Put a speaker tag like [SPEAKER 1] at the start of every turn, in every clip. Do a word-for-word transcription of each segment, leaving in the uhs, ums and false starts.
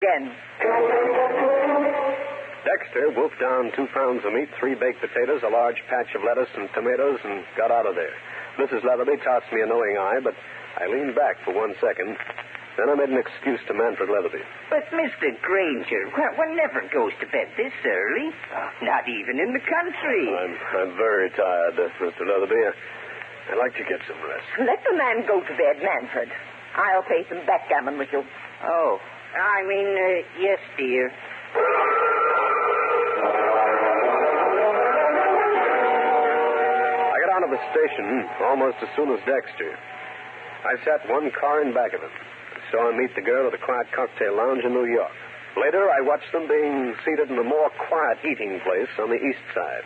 [SPEAKER 1] again.
[SPEAKER 2] Dexter wolfed down two pounds of meat, three baked potatoes, a large patch of lettuce and tomatoes, and got out of there. Missus Leatherby tossed me a knowing eye, but I leaned back for one second. Then I made an excuse to Manfred Leatherby.
[SPEAKER 3] But, Mister Granger, one never goes to bed this early. Not even in the country.
[SPEAKER 2] I'm, I'm very tired, uh, Mister Leatherby. I'd like to get some rest.
[SPEAKER 1] Let the man go to bed, Manfred. I'll play some backgammon with you.
[SPEAKER 3] Oh, I mean, uh, yes, dear.
[SPEAKER 2] I got out of the station almost as soon as Dexter. I sat one car in back of him. I saw him meet the girl at a quiet cocktail lounge in New York. Later, I watched them being seated in a more quiet eating place on the east side.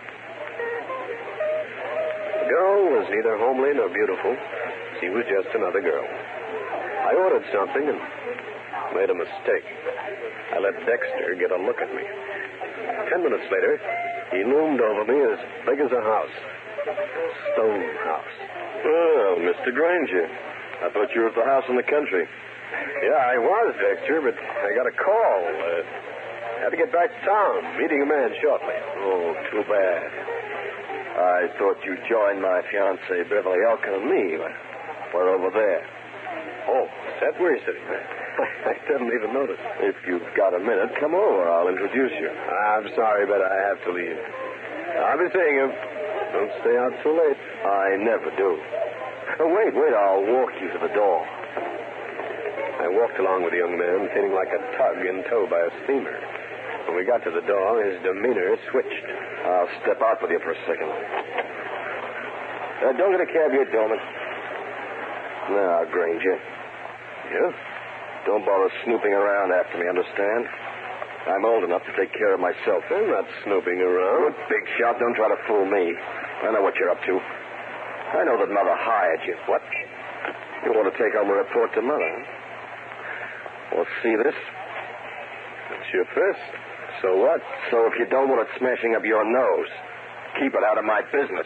[SPEAKER 2] The girl was neither homely nor beautiful. She was just another girl. I ordered something and made a mistake. I let Dexter get a look at me. Ten minutes later, he loomed over me as big as a house. Stone house.
[SPEAKER 4] Well, Mister Granger, I thought you were at the house in the country.
[SPEAKER 2] Yeah, I was, Dexter, but I got a call. Uh, had to get back to town, meeting a man shortly.
[SPEAKER 4] Oh, too bad. I thought you joined my fiancée, Beverly Elkin, and me. We're over there.
[SPEAKER 2] Oh, is that where you're sitting? I didn't even notice.
[SPEAKER 4] If you've got a minute, come over. I'll introduce you.
[SPEAKER 2] I'm sorry, but I have to leave. I'll be seeing you. Don't stay out too late.
[SPEAKER 4] I never do. Oh, wait, wait. I'll walk you to the door.
[SPEAKER 2] I walked along with the young man, feeling like a tug in tow by a steamer. When we got to the door, his demeanor switched.
[SPEAKER 4] I'll step out with you for a second. Uh, don't get a cab yet, Dorman. Now, Granger.
[SPEAKER 2] Yeah?
[SPEAKER 4] Don't bother snooping around after me, understand? I'm old enough to take care of myself.
[SPEAKER 2] I'm not snooping around.
[SPEAKER 4] Good big shot, don't try to fool me. I know what you're up to. I know that Mother hired you. What? You want to take home a report to Mother, huh? Well, see this?
[SPEAKER 2] It's your fist. So what?
[SPEAKER 4] So if you don't want it smashing up your nose, keep it out of my business.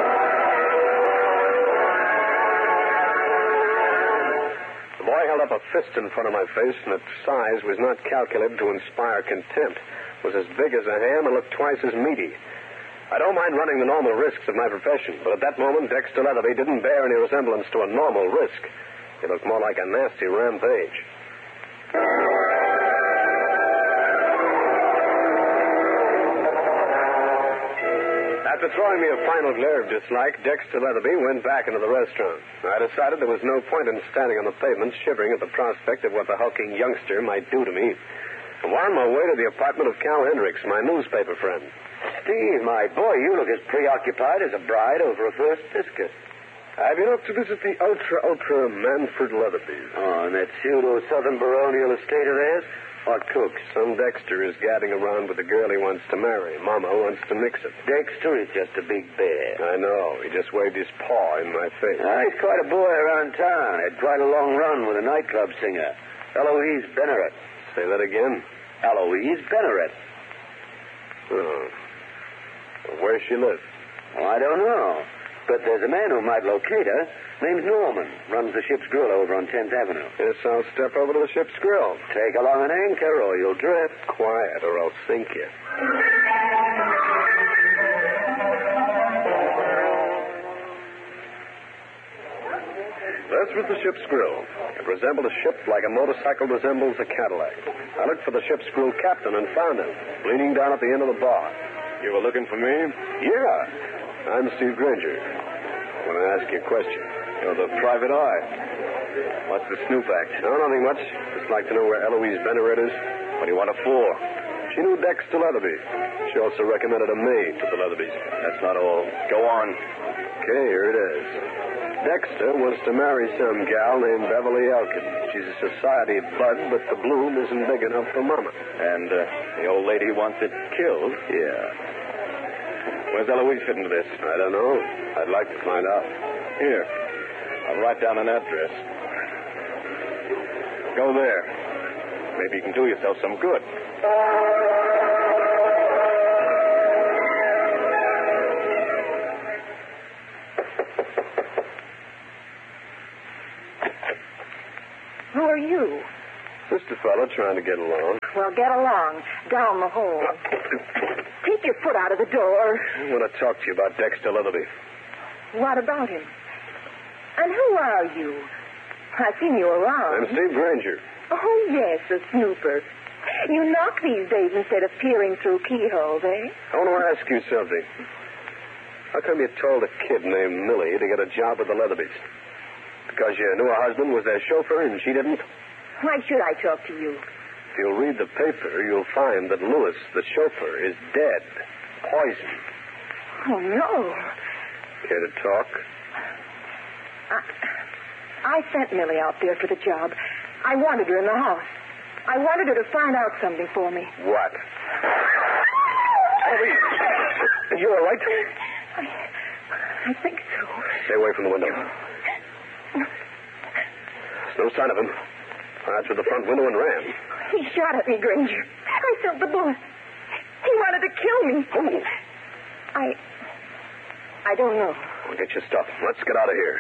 [SPEAKER 2] The boy held up a fist in front of my face, and its size was not calculated to inspire contempt. It was as big as a ham and looked twice as meaty. I don't mind running the normal risks of my profession, but at that moment, Dexter Leatherby didn't bear any resemblance to a normal risk. He looked more like a nasty rampage. After throwing me a final glare of dislike, Dexter Leatherby went back into the restaurant. I decided there was no point in standing on the pavement shivering at the prospect of what the hulking youngster might do to me. I was on my way to the apartment of Cal Hendricks, my newspaper friend.
[SPEAKER 4] Steve, my boy, you look as preoccupied as a bride over a first biscuit.
[SPEAKER 2] I've been up to visit the ultra-ultra Manfred Leatherby.
[SPEAKER 4] Oh, and that pseudo-southern baronial estate of theirs? What cooks?
[SPEAKER 2] Some Dexter is gadding around with the girl he wants to marry. Mama wants to mix it.
[SPEAKER 4] Dexter is just a big bear.
[SPEAKER 2] I know. He just waved his paw in my face.
[SPEAKER 4] Ah, he's quite a boy around town. Had quite a long run with a nightclub singer, Eloise Benneret.
[SPEAKER 2] Say that again?
[SPEAKER 4] Eloise Benneret.
[SPEAKER 2] Oh. Well, where does she live?
[SPEAKER 4] Oh, I don't know. But there's a man who might locate her. Name's Norman. Runs the Ship's Grill over on tenth Avenue.
[SPEAKER 2] Yes, I'll step over to the Ship's Grill.
[SPEAKER 4] Take along an anchor or you'll drift.
[SPEAKER 2] Quiet or I'll sink you. This was the Ship's Grill. It resembled a ship like a motorcycle resembles a Cadillac. I looked for the Ship's Grill captain and found him, leaning down at the end of the bar.
[SPEAKER 4] You were looking for me?
[SPEAKER 2] Yeah. I'm Steve Granger. I want to ask you a question.
[SPEAKER 4] You're the private eye. What's the snoop act?
[SPEAKER 2] No, nothing much. Just like to know where Eloise Benneret is.
[SPEAKER 4] What do you want her for?
[SPEAKER 2] She knew Dexter Leatherby. She also recommended a maid to the Leatherbys.
[SPEAKER 4] That's not all. Go on.
[SPEAKER 2] Okay, here it is. Dexter wants to marry some gal named Beverly Elkin. She's a society bud, but the bloom isn't big enough for Mama.
[SPEAKER 4] And uh, the old lady wants it killed?
[SPEAKER 2] Yeah.
[SPEAKER 4] Where's Eloise fit into this?
[SPEAKER 2] I don't know. I'd like to find out.
[SPEAKER 4] Here. I'll write down an address. Go there. Maybe you can do yourself some good.
[SPEAKER 1] Who are you?
[SPEAKER 2] Just a fellow trying to get along.
[SPEAKER 1] Well, get along. Down the hole. Take your foot out of the door.
[SPEAKER 2] I want to talk to you about Dexter Leatherby.
[SPEAKER 1] What about him? And who are you? I've seen you around.
[SPEAKER 2] I'm Steve Granger.
[SPEAKER 1] Oh, yes, a snooper. You knock these days instead of peering through keyholes, eh?
[SPEAKER 2] I want to ask you something. How come you told a kid named Millie to get a job with the Leatherbys? Because you knew her husband was their chauffeur and she didn't?
[SPEAKER 1] Why should I talk to you?
[SPEAKER 2] If you'll read the paper, you'll find that Lewis, the chauffeur, is dead. Poisoned.
[SPEAKER 1] Oh, no.
[SPEAKER 2] Care to talk?
[SPEAKER 1] I, I sent Millie out there for the job. I wanted her in the house. I wanted her to find out something for me.
[SPEAKER 2] What? Eloise, are you all right?
[SPEAKER 1] I, I think so.
[SPEAKER 2] Stay away from the window. There's no sign of him. I out through the front window and ran.
[SPEAKER 1] He shot at me, Granger. I felt the bullet. He wanted to kill me.
[SPEAKER 2] Who?
[SPEAKER 1] I... I don't know.
[SPEAKER 2] Well, get your stuff. Let's get out of here.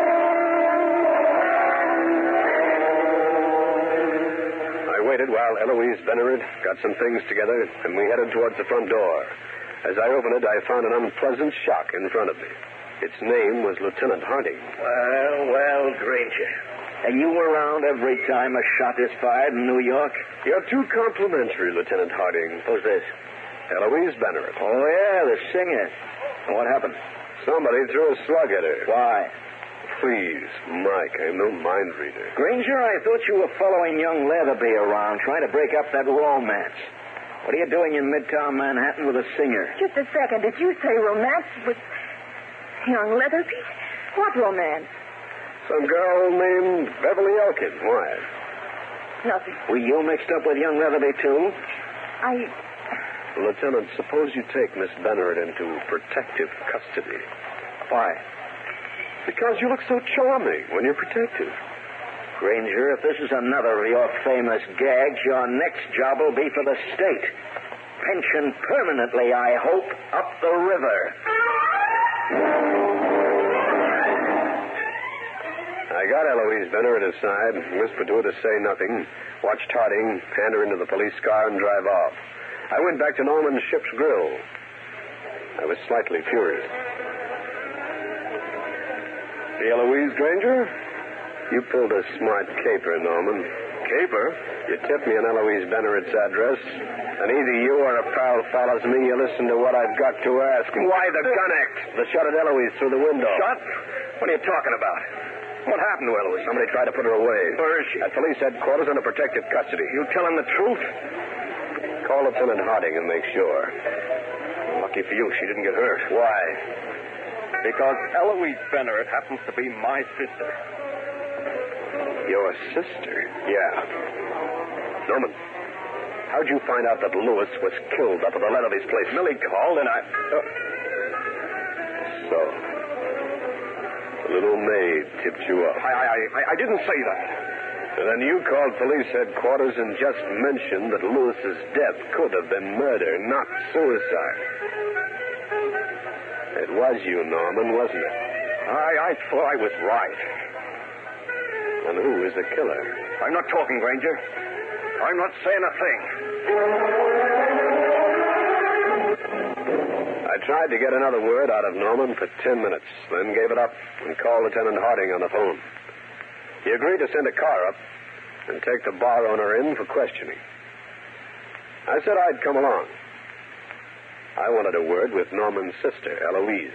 [SPEAKER 2] I waited while Eloise Bennerid got some things together, and we headed towards the front door. As I opened it, I found an unpleasant shock in front of me. Its name was Lieutenant Harding.
[SPEAKER 4] Well, well, Granger. And you were around every time a shot is fired in New York?
[SPEAKER 2] You're too complimentary, Lieutenant Harding.
[SPEAKER 4] Who's this?
[SPEAKER 2] Eloise Bennerid.
[SPEAKER 4] Oh, yeah, the singer. What happened?
[SPEAKER 2] Somebody threw a slug at her.
[SPEAKER 4] Why?
[SPEAKER 2] Please, Mike, I'm no mind reader.
[SPEAKER 4] Granger, I thought you were following young Leatherby around, trying to break up that romance. What are you doing in Midtown Manhattan with a singer?
[SPEAKER 1] Just a second. Did you say romance with young Leatherby? What romance?
[SPEAKER 2] Some girl named Beverly Elkin. Why?
[SPEAKER 1] Nothing.
[SPEAKER 4] Were you mixed up with young Leatherby, too?
[SPEAKER 1] I...
[SPEAKER 2] Lieutenant, suppose you take Miss Bennerid into protective custody.
[SPEAKER 4] Why?
[SPEAKER 2] Because you look so charming when you're protective.
[SPEAKER 4] Granger, if this is another of your famous gags, your next job will be for the state. Pension permanently, I hope, up the river.
[SPEAKER 2] I got Eloise Bennerid aside, whispered to her to say nothing, watched Harding hand her into the police car and drive off. I went back to Norman's Ship's Grill. I was slightly furious. The Eloise Granger? You pulled a smart caper, Norman. Caper? You tipped me on Eloise Bennerid's address, and either you or a pal follows me, you listen to what I've got to ask. Why the gun act? The shot at Eloise through the window.
[SPEAKER 4] Shot? What are you talking about? What happened to Eloise?
[SPEAKER 2] Somebody tried to put her away.
[SPEAKER 4] Where is she?
[SPEAKER 2] At police headquarters under protective custody.
[SPEAKER 4] You telling the truth?
[SPEAKER 2] Call Lieutenant Harding and make sure.
[SPEAKER 4] Lucky for you, she didn't get hurt.
[SPEAKER 2] Why?
[SPEAKER 5] Because Eloise Bennerid happens to be my sister.
[SPEAKER 2] Your sister? Yeah. Norman, how'd you find out that Lewis was killed up at the Leatherby's place?
[SPEAKER 5] Millie called and I... Uh...
[SPEAKER 2] So, the little maid tipped you up.
[SPEAKER 5] I, I, I, I didn't say that.
[SPEAKER 2] And then you called police headquarters and just mentioned that Lewis's death could have been murder, not suicide. It was you, Norman, wasn't it?
[SPEAKER 5] I, I thought I was right.
[SPEAKER 2] And who is the killer?
[SPEAKER 5] I'm not talking, Granger. I'm not saying a thing.
[SPEAKER 2] I tried to get another word out of Norman for ten minutes, then gave it up and called Lieutenant Harding on the phone. He agreed to send a car up and take the bar owner in for questioning. I said I'd come along. I wanted a word with Norman's sister, Eloise.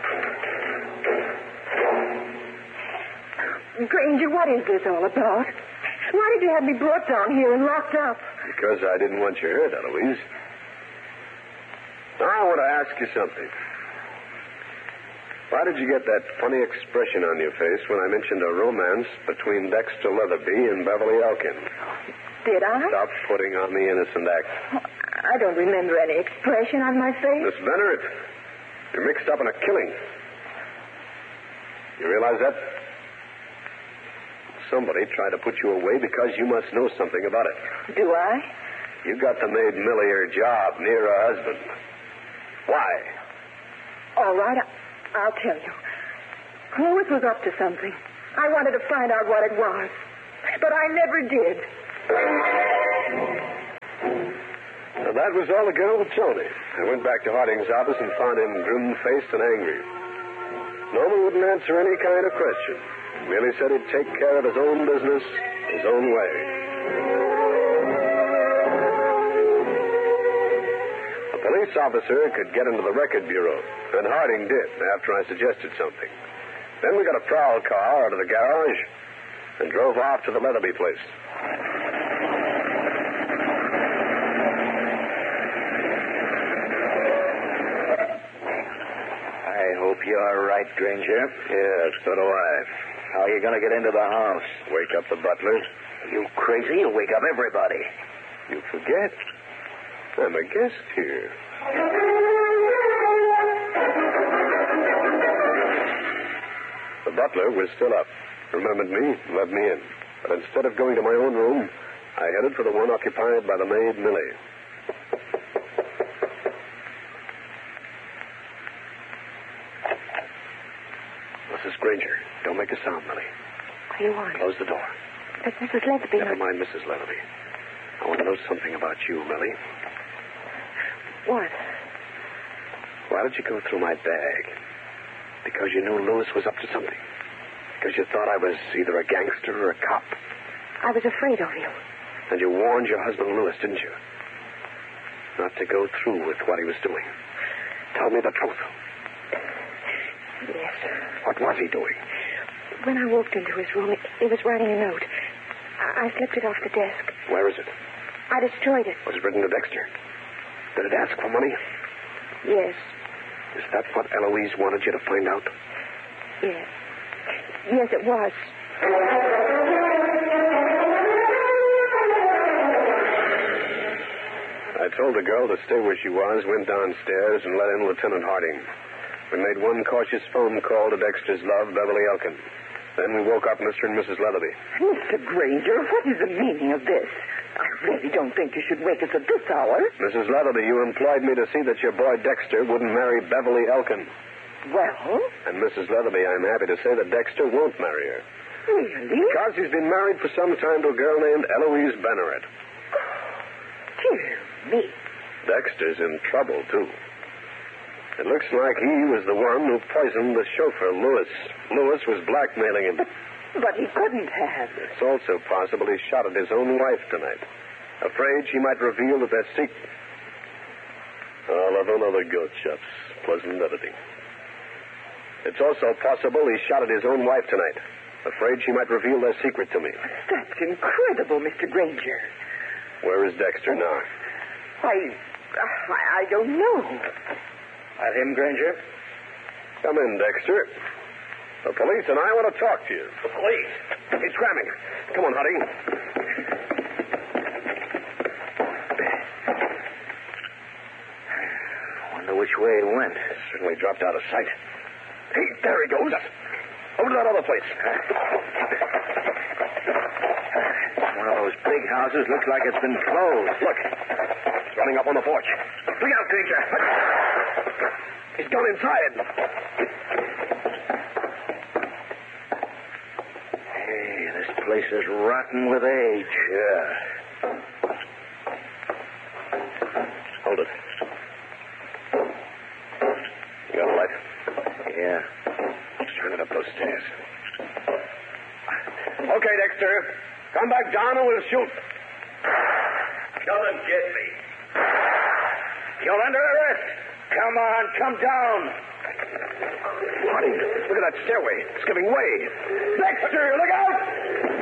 [SPEAKER 1] Granger, what is this all about? Why did you have me brought down here and locked up?
[SPEAKER 2] Because I didn't want you hurt, Eloise. Now I want to ask you something. Why did you get that funny expression on your face when I mentioned a romance between Dexter Leatherby and Beverly Elkin?
[SPEAKER 1] Did I?
[SPEAKER 2] Stop putting on the innocent act.
[SPEAKER 1] I don't remember any expression on my face.
[SPEAKER 2] Miss Bennerid, you're mixed up in a killing. You realize that? Somebody tried to put you away because you must know something about it.
[SPEAKER 1] Do I?
[SPEAKER 2] You got the maid Millie her job near her husband. Why?
[SPEAKER 1] All right, I, I'll tell you. Lewis was up to something. I wanted to find out what it was. But I never did.
[SPEAKER 2] And that was all the girl would tell me. I went back to Harding's office and found him grim-faced and angry. Norman wouldn't answer any kind of question. Merely said he'd take care of his own business his own way. A police officer could get into the record bureau, and Harding did after I suggested something. Then we got a prowl car out of the garage and drove off to the Leatherby place.
[SPEAKER 4] I hope you're right, Granger.
[SPEAKER 2] Yeah, so do I.
[SPEAKER 4] How are you going to get into the house?
[SPEAKER 2] Wake up the butler.
[SPEAKER 4] You crazy? You'll wake up everybody.
[SPEAKER 2] You forget. I'm a guest here. The butler was still up, remembered me, let me in. But instead of going to my own room, I headed for the one occupied by the maid, Millie. Missus Granger, don't make a sound, Millie.
[SPEAKER 1] What do you want?
[SPEAKER 2] Close the door.
[SPEAKER 1] But Missus Leatherby...
[SPEAKER 2] Never mind Missus Leatherby. I want to know something about you, Millie.
[SPEAKER 1] What?
[SPEAKER 2] Why did you go through my bag? Because you knew Lewis was up to something? Because you thought I was either a gangster or a cop?
[SPEAKER 1] I was afraid of you.
[SPEAKER 2] And you warned your husband Lewis, didn't you? Not to go through with what he was doing. Tell me the truth.
[SPEAKER 1] Yes.
[SPEAKER 2] What was he doing?
[SPEAKER 1] When I walked into his room, he was writing a note. I, I slipped it off the desk.
[SPEAKER 2] Where is it?
[SPEAKER 1] I destroyed it.
[SPEAKER 2] Was it written to Dexter? Did it ask for money?
[SPEAKER 1] Yes.
[SPEAKER 2] Is that what Eloise wanted you to find out?
[SPEAKER 1] Yes. Yes, it was.
[SPEAKER 2] I told the girl to stay where she was, went downstairs, and let in Lieutenant Harding. We made one cautious phone call to Dexter's love, Beverly Elkin. Then we woke up Mister and Missus Leatherby.
[SPEAKER 6] Mister Granger, what is the meaning of this? I really don't think you should wake us at this hour.
[SPEAKER 2] Missus Leatherby, you employed me to see that your boy Dexter wouldn't marry Beverly Elkin.
[SPEAKER 6] Well?
[SPEAKER 2] And Missus Leatherby, I'm happy to say that Dexter won't marry her.
[SPEAKER 6] Really?
[SPEAKER 2] Because he's been married for some time to a girl named Eloise Benneret.
[SPEAKER 6] Dear me.
[SPEAKER 2] Dexter's in trouble, too. It looks like he was the one who poisoned the chauffeur, Lewis. Lewis was blackmailing him.
[SPEAKER 6] But, but he couldn't have.
[SPEAKER 2] It's also possible he shot at his own wife tonight, afraid she might reveal that their secret... I'll have another go, chaps. Pleasant editing. It's also possible he shot at his own wife tonight, afraid she might reveal their secret to me.
[SPEAKER 6] That's incredible, Mister Granger.
[SPEAKER 2] Where is Dexter now?
[SPEAKER 6] I... I, I don't know.
[SPEAKER 4] That him, Granger?
[SPEAKER 2] Come in, Dexter. The police and I want to talk to you.
[SPEAKER 4] The police?
[SPEAKER 2] He's cramming. Come on, Harding.
[SPEAKER 4] Wonder which way he went.
[SPEAKER 2] Certainly dropped out of sight. Hey, there he goes. Over to that other place.
[SPEAKER 4] One of those big houses looks like it's been closed.
[SPEAKER 2] Look. He's running up on the porch. Look out, Granger. He's gone inside.
[SPEAKER 4] Hey, this place is rotten with age.
[SPEAKER 2] Yeah. Hold it. You got a light?
[SPEAKER 4] Yeah.
[SPEAKER 2] Let's turn it up those stairs. Okay, Dexter. Come back down and we'll shoot.
[SPEAKER 4] Come and get me. You're under arrest. Come on, come down.
[SPEAKER 2] Harding, look at that stairway. It's giving way. Dexter, look out!